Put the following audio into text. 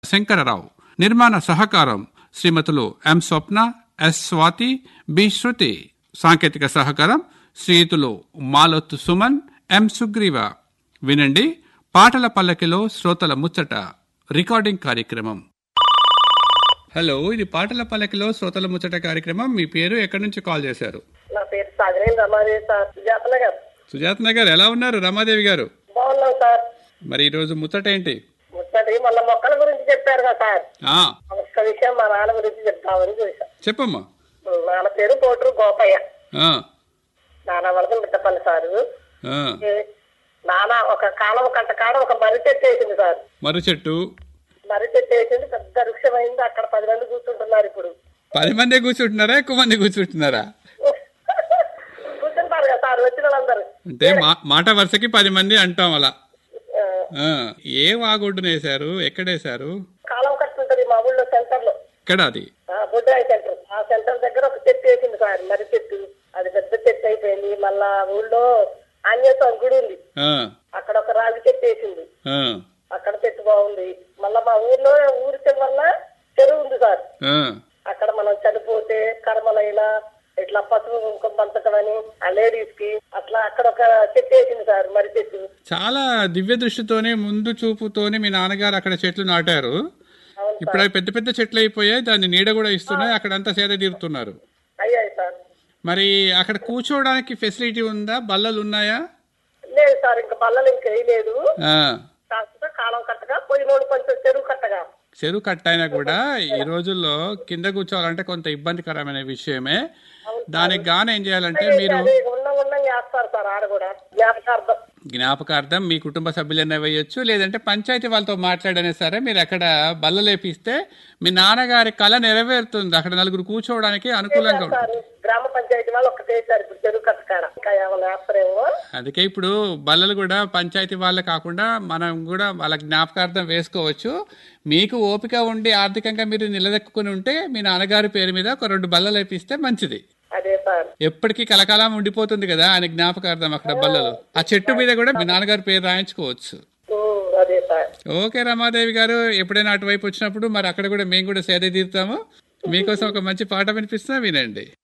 శంకరరావు. నిర్మాణ సహకారం శ్రీమతులు ఎం స్వప్న, yes Swathi, B శృతి. సాంకేతిక సహకారం శ్రీయుతులు మాలొత్తు సుమన్, ఎం సుగ్రీవ. వినండి పాటల పల్లకిలో శ్రోతల ముచ్చట రికార్డింగ్ కార్యక్రమం. హలో, ఇది పాటల పల్లకిలో శ్రోతల ముచ్చట కార్యక్రమం. మీ పేరు, ఎక్కడి నుంచి కాల్ చేశారు? నా పేరు సాగరేని రమాదేవి సార్, సుజాత నగర్. సుజాత నగర్. ఎలా ఉన్నారు రమాదేవి గారు? బాగున్నాం సార్. మరి ఈ రోజు ముచ్చట ఏంటి? ముచ్చటి మొన్న మొక్కల గురించి చెప్పారు కదా సార్. ఒక్క విషయం మా నాన్న గురించి చెప్తామని చూసా. చెప్పమ్మా. నాన్న పేరు పోటూరు గోపయ్య. ఆ, నాన్న వలస మిట్టపల్లి సారు. ఆ, నాన్న ఒక కాలం కట్ట కాడ ఒక మర్రి చెట్టు వేసింది సార్. మర్రి చెట్టు. మర్రి చెట్టు వేసింది, పెద్ద వృక్షమైంది. అక్కడ 10 మంది కూర్చుంటున్నారు ఇప్పుడు. 10 మంది కూర్చుంటున్నారా, ఎక్కువ మంది కూర్చుంటున్నారా? కూర్చుంటారు కదా సార్ వచ్చిన వాళ్ళందరూ. అంటే మాట వరుసకి 10 మంది అంటాం అలా. ఏ వాగొడ్డున వేశారు, ఎక్కడేశారు? కాలం కట్ట ఉంటది మా ఊళ్ళో సెంటర్ లో. ఎక్కడ అది? బుడ్రాయి సెంటర్. ఆ సెంటర్ దగ్గర ఒక చెట్టు వేసింది సార్, మర్రి చెట్టు. అది పెద్ద చెట్టు అయిపోయింది. మళ్ళా ఊళ్ళో ఆంజనేయ స్వామి గుడి ఉంది, అక్కడ ఒక రాగి చెట్టు వేసింది. అక్కడ చెట్టు బాగుంది. మళ్ళా మా ఊర్లో ఊరి వల్ల చెరువు ఉంది సార్. అక్కడ మనం చనిపోతే కర్మలైనా ఇట్లా పసుపు కుంకుమ పంచడం అని ఆ లేడీస్ కి అట్లా అక్కడ ఒక చెట్టు వేసింది సార్, మర్రి చెట్టు. చాలా దివ్య దృష్టితోనే, ముందు చూపుతోనే మీ నాన్నగారు అక్కడ చెట్లు నాటారు. ఇప్పుడు అవి పెద్ద పెద్ద చెట్లు అయిపోయాయి, దాన్ని నీడ కూడా ఇస్తున్నాయి. అక్కడంతా సేద తీరుతున్నారు. అయ్యాయి సార్. మరి అక్కడ కూర్చోవడానికి ఫెసిలిటీ ఉందా? బల్లలు ఉన్నాయా? లేదు సార్, ఇంకా బల్లలు ఇంకా వేయలేదు. కాలం కట్టగా పోయినోడు కొంచెం చెరువు కట్టగా. చెరువు కట్ట అయినా కూడా ఈ రోజుల్లో కింద కూర్చోవాలంటే కొంత ఇబ్బందికరమైన విషయమే. దానికి గాను ఏం చేయాలంటే మీరు చేస్తారు సార్ ఆడ కూడా జ్ఞాపకార్థం మీ కుటుంబ సభ్యులైనా వేయొచ్చు, లేదంటే పంచాయతీ వాళ్ళతో మాట్లాడనే సరే మీరు అక్కడ బల్లలేపిస్తే మీ నాన్నగారి కళ నెరవేరుతుంది. అక్కడ నలుగురు కూర్చోవడానికి అనుకూలంగా ఉంటుంది. గ్రామ పంచాయతీ వాళ్ళు ఒకటే సార్ ఇప్పుడు చెరువు కట్టకాడ ఇంకా ఏమైనా వేస్తారేమో. అందుకే ఇప్పుడు బల్లలు కూడా పంచాయతీ వాళ్ళే కాకుండా మనం కూడా వాళ్ళ జ్ఞాపకార్థం వేసుకోవచ్చు. మీకు ఓపిక ఉండి ఆర్థికంగా మీరు నిలదొక్కుని ఉంటే మీ నాన్నగారి పేరు మీద ఒక 2 బల్లలు వేపిస్తే మంచిది. అదే సార్, ఎప్పటికీ కలకాలం ఉండిపోతుంది కదా ఆయన జ్ఞాపకార్థం అక్కడ బల్లలు. ఆ చెట్టు మీద కూడా మీ నాన్నగారి పేరు రాయించుకోవచ్చు. అదే సార్. ఓకే రమాదేవి గారు, ఎప్పుడైనా అటువైపు వచ్చినప్పుడు మరి అక్కడ కూడా మేము కూడా సేద తీరుతాము. మీకోసం ఒక మంచి పాట వినిపిస్తున్నా, వినండి.